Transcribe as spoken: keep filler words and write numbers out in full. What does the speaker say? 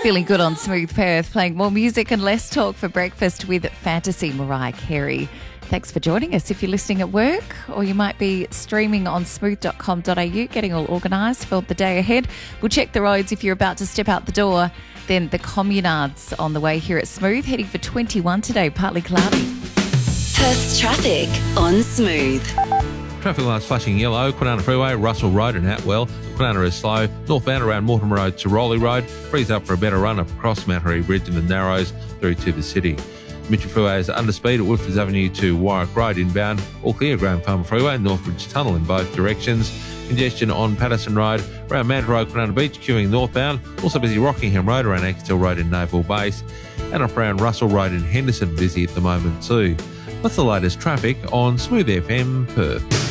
Feeling good on Smooth Perth, playing more music and less talk for breakfast with Fantasy Mariah Carey. Thanks for joining us. If you're listening at work, or you might be streaming on smooth dot com dot a u, getting all organised for the day ahead. We'll check the roads if you're about to step out the door. Then the communards on the way here at Smooth, heading for twenty-one today, partly cloudy. Perth's traffic on Smooth. Traffic lights flashing yellow, Kwinana Freeway, Russell Road and Atwell. Kwinana is slow. Northbound around Mortimer Road to Rowley Road. Frees up for a better run up across Mattery Bridge and the Narrows through to the city. Mitchell Freeway is under speed at Woodfords Avenue to Warwick Road inbound. All clear Graham Farm Freeway and Northbridge Tunnel in both directions. Congestion on Patterson Road, around Manta Road, Kwinana Beach, queuing northbound. Also busy Rockingham Road around Exeter Road in Naval Base. And up around Russell Road in Henderson, busy at the moment too. That's the latest traffic on Smooth F M Perth.